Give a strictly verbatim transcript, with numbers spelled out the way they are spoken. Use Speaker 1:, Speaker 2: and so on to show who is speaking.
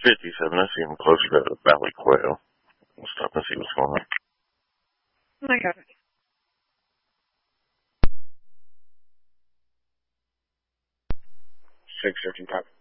Speaker 1: fifty-seven, I see him closer to Valley Quail. We'll stop and see what's going on.
Speaker 2: I got it.
Speaker 3: six fifty-five.